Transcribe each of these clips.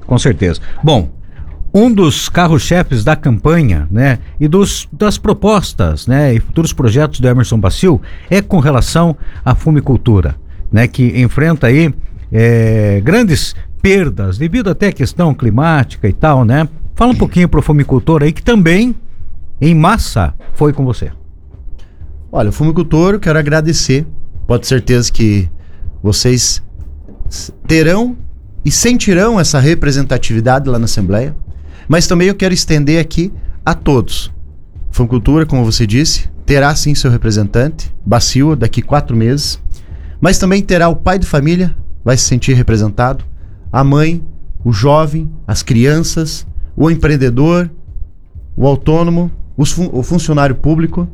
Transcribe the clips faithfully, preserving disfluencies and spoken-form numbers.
Com certeza. Bom, um dos carros-chefes da campanha, né, e dos, das propostas, né, e futuros projetos do Hemerson Bacil é com relação à fumicultura, né, que enfrenta aí é, grandes perdas devido até à questão climática e tal, né? Fala um pouquinho pro fumicultor aí que também, em massa, foi com você. Olha, o fumicultor, eu quero agradecer. Pode ter certeza que vocês terão e sentirão essa representatividade lá na Assembleia. Mas também eu quero estender aqui a todos. Fumicultura, como você disse, terá sim seu representante, Bacil, daqui quatro meses. Mas também terá o pai de família, vai se sentir representado, a mãe, o jovem, as crianças, o empreendedor, o autônomo, os fun- o funcionário público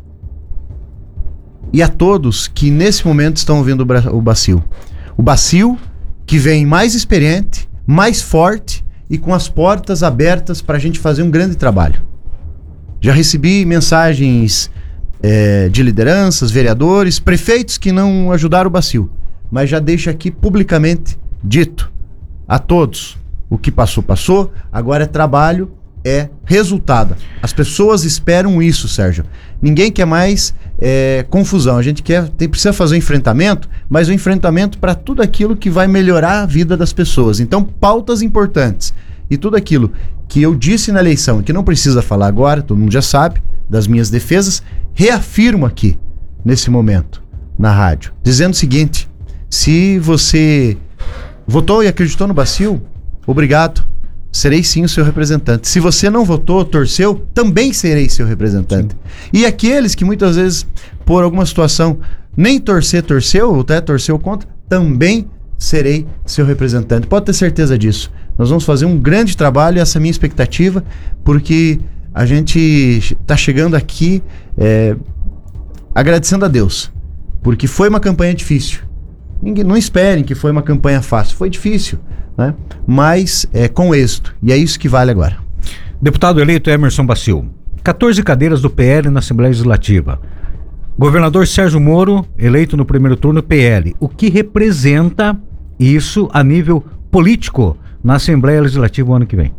e a todos que nesse momento estão ouvindo o, Bra- o Bacil. O Bacil que vem mais experiente, mais forte e com as portas abertas para a gente fazer um grande trabalho. Já recebi mensagens é, de lideranças, vereadores, prefeitos que não ajudaram o Bacil, mas já deixo aqui publicamente dito a todos, o que passou, passou, agora é trabalho, é resultado. As pessoas esperam isso, Sérgio. Ninguém quer mais é, confusão, a gente quer, tem, precisa fazer um enfrentamento, mas um enfrentamento para tudo aquilo que vai melhorar a vida das pessoas. Então, pautas importantes e tudo aquilo que eu disse na eleição, que não precisa falar agora, todo mundo já sabe, das minhas defesas, reafirmo aqui, nesse momento, na rádio, dizendo o seguinte: se você votou e acreditou no Bacil, obrigado, serei sim o seu representante. Se você não votou, torceu, também serei seu representante. Sim. E aqueles que muitas vezes, por alguma situação, nem torcer, torceu, ou até torceu contra, também serei seu representante. Pode ter certeza disso. Nós vamos fazer um grande trabalho, essa é a minha expectativa, porque a gente está chegando aqui é, agradecendo a Deus, porque foi uma campanha difícil. Ninguém, não esperem que foi uma campanha fácil, foi difícil, né? Mas é, com êxito, e é isso que vale agora. Deputado eleito Hemerson Bacil, quatorze cadeiras do P L na Assembleia Legislativa. Governador Sérgio Moro, eleito no primeiro turno P L. O que representa isso a nível político na Assembleia Legislativa o ano que vem?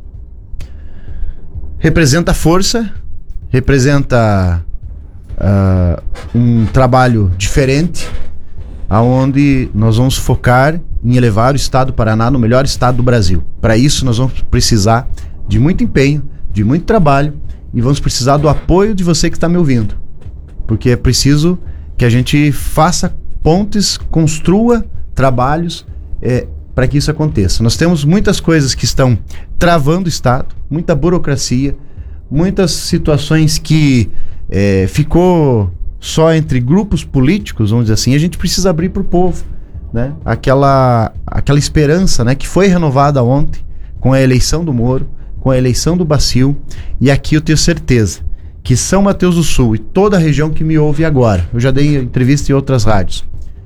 Representa força, representa uh, um trabalho diferente, aonde nós vamos focar em elevar o estado do Paraná no melhor estado do Brasil. Para isso nós vamos precisar de muito empenho, de muito trabalho, e vamos precisar do apoio de você que está me ouvindo, porque é preciso que a gente faça pontes, construa trabalhos é, para que isso aconteça. Nós temos muitas coisas que estão travando o estado, muita burocracia, muitas situações que é, ficou só entre grupos políticos, vamos dizer assim. A gente precisa abrir para o povo, né? Aquela, aquela esperança, né, que foi renovada ontem com a eleição do Moro, com a eleição do Bacil, e aqui eu tenho certeza que São Mateus do Sul e toda a região que me ouve agora, eu já dei entrevista em outras rádios,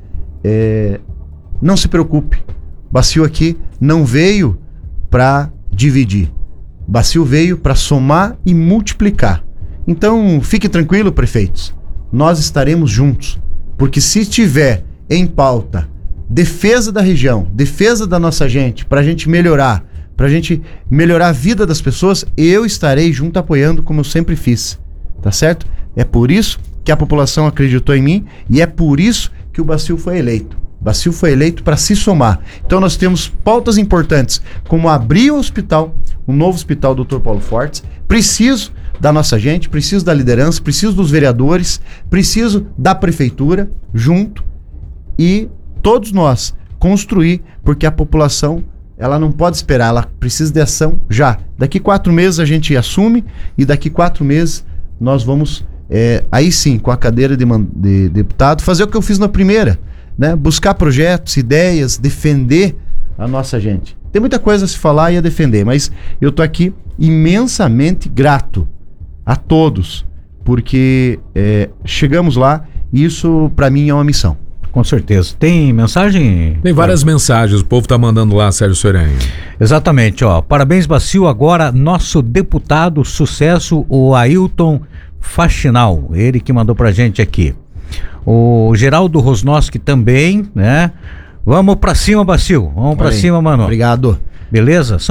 é, não se preocupe, Bacil aqui não veio para dividir, Bacil veio para somar e multiplicar. Então fiquem tranquilos, prefeitos, nós estaremos juntos, porque se tiver em pauta defesa da região, defesa da nossa gente, para a gente melhorar, para a gente melhorar a vida das pessoas, eu estarei junto apoiando, como eu sempre fiz, tá certo? É por isso que a população acreditou em mim e é por isso que o Bacil foi eleito. Bacil foi eleito para se somar. Então nós temos pautas importantes, como abrir o hospital, o novo hospital doutor Paulo Fortes. Preciso da nossa gente, preciso da liderança, preciso dos vereadores, preciso da prefeitura junto, e todos nós construir, porque a população, ela não pode esperar, ela precisa de ação já. Daqui quatro meses a gente assume, e daqui quatro meses nós vamos, é, aí sim, com a cadeira de, de deputado, fazer o que eu fiz na primeira, né? Buscar projetos, ideias, defender a nossa gente. Tem muita coisa a se falar e a defender, mas eu tô aqui imensamente grato a todos, porque é, chegamos lá, e isso para mim é uma missão. Com certeza. Tem mensagem? Tem várias mensagens, o povo tá mandando lá, Sérgio Soranha. Exatamente, ó. Parabéns, Bacil. Agora, nosso deputado sucesso, o Ailton Faxinal, ele que mandou pra gente aqui. O Geraldo Rosnoski também, né? Vamos pra cima, Bacil. Vamos pra cima, mano. Obrigado. Beleza?